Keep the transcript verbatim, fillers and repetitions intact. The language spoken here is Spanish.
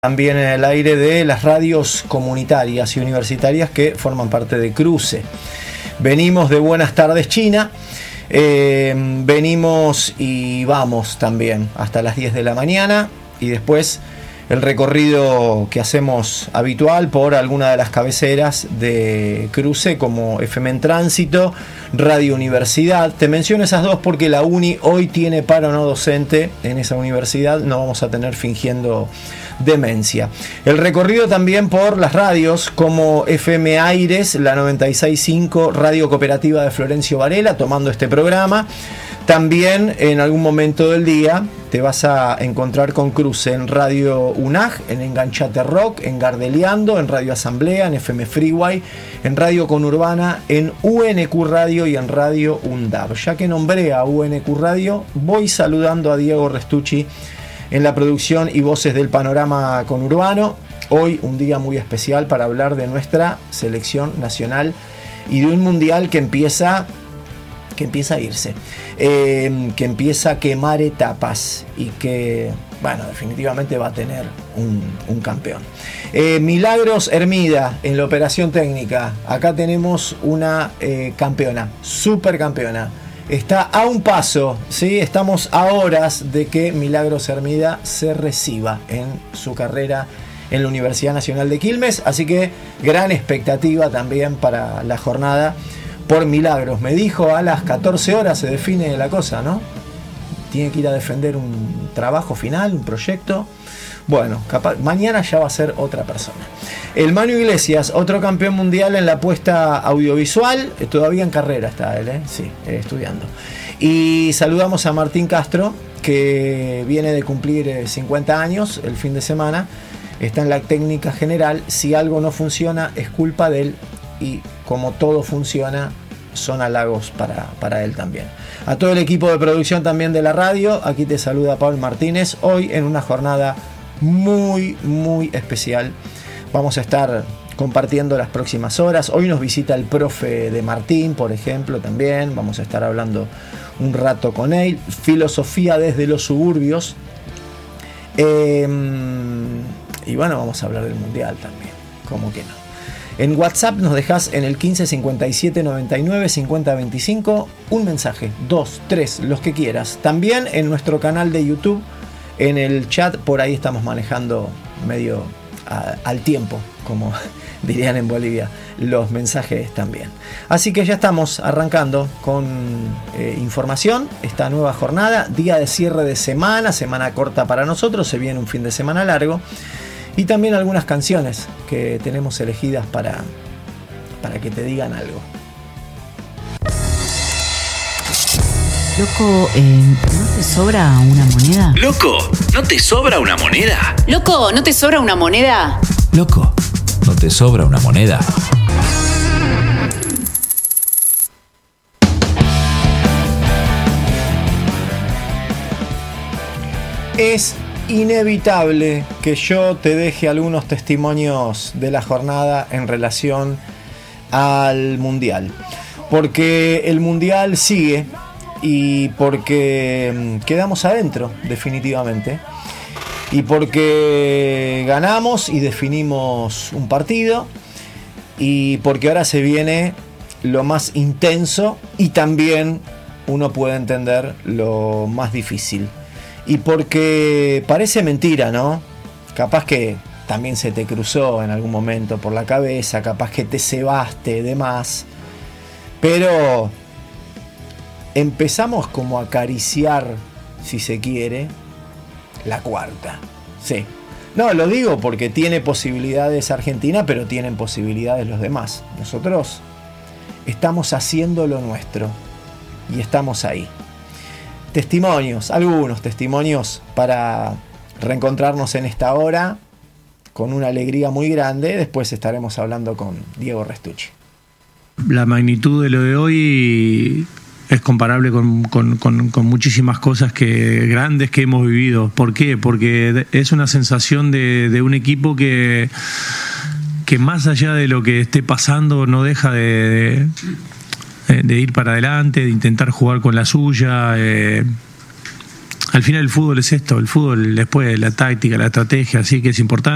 También en el aire de las radios comunitarias y universitarias que forman parte de Cruce. Venimos de Buenas Tardes China, eh, venimos y vamos también hasta las diez de la mañana y después el recorrido que hacemos habitual por alguna de las cabeceras de Cruce como F M en Tránsito, Radio Universidad. Te menciono esas dos porque la Uni hoy tiene paro no docente en esa universidad, no vamos a tener fingiendo demencia. El recorrido también por las radios como F M Aires, la noventa y seis punto cinco, Radio Cooperativa de Florencio Varela, tomando este programa. También en algún momento del día te vas a encontrar con Cruce en Radio UNAG, en Enganchate Rock, en Gardeliando, en Radio Asamblea, en F M Freeway, en Radio Conurbana, en U N Q Radio y en Radio UNDAB. Ya que nombré a U N Q Radio, voy saludando a Diego Restucci en la producción y voces del panorama conurbano. Hoy un día muy especial para hablar de nuestra selección nacional y de un mundial que empieza, que empieza a irse, eh, que empieza a quemar etapas y que, bueno, definitivamente va a tener un, un campeón. Eh, Milagros Hermida en la operación técnica. Acá tenemos una eh, campeona, supercampeona. Está a un paso, ¿sí? Estamos a horas de que Milagros Hermida se reciba en su carrera en la Universidad Nacional de Quilmes, así que gran expectativa también para la jornada por Milagros. Me dijo a las catorce horas se define la cosa, ¿no? Tiene que ir a defender un trabajo final, un proyecto. Bueno, capaz, mañana ya va a ser otra persona. El Manu Iglesias, otro campeón mundial en la apuesta audiovisual, todavía en carrera está él, ¿eh? Sí, eh, estudiando. Y saludamos a Martín Castro, que viene de cumplir cincuenta años el fin de semana, está en la técnica general. Si algo no funciona es culpa de él y como todo funciona son halagos para, para él también. A todo el equipo de producción también de la radio, aquí te saluda Paul Martínez, hoy en una jornada muy, muy especial. Vamos a estar compartiendo las próximas horas. Hoy nos visita el profe de Martín, por ejemplo, también. Vamos a estar hablando un rato con él. Filosofía desde los suburbios. Eh, y bueno, vamos a hablar del Mundial también. ¿Cómo que no? En WhatsApp nos dejás en el quince cincuenta y siete noventa y nueve cincuenta veinticinco un mensaje, dos, tres, los que quieras. También en nuestro canal de YouTube, en el chat, por ahí estamos manejando medio a, al tiempo, como dirían en Bolivia, los mensajes también. Así que ya estamos arrancando con eh, información, esta nueva jornada, día de cierre de semana, semana corta para nosotros, se viene un fin de semana largo, y también algunas canciones que tenemos elegidas para, para que te digan algo. Loco, eh, ¿no te sobra una moneda? Loco, ¿no te sobra una moneda? Loco, ¿no te sobra una moneda? Loco, ¿no te sobra una moneda? Es inevitable que yo te deje algunos testimonios de la jornada en relación al Mundial, porque el Mundial sigue y porque quedamos adentro definitivamente y porque ganamos y definimos un partido y porque ahora se viene lo más intenso y también uno puede entender lo más difícil. Y porque parece mentira, ¿no? Capaz que también se te cruzó en algún momento por la cabeza, capaz que te cebaste de más, pero empezamos como a acariciar, si se quiere, la cuarta. Sí. No, lo digo porque tiene posibilidades Argentina, pero tienen posibilidades los demás. Nosotros estamos haciendo lo nuestro y estamos ahí. Testimonios, algunos testimonios para reencontrarnos en esta hora con una alegría muy grande. Después estaremos hablando con Diego Restucci. La magnitud de lo de hoy es comparable con, con, con, con muchísimas cosas que, grandes que hemos vivido. ¿Por qué? Porque es una sensación de, de un equipo que, que más allá de lo que esté pasando no deja de... de de ir para adelante, de intentar jugar con la suya. Eh, al final el fútbol es esto, el fútbol después la táctica, la estrategia, así que es importante.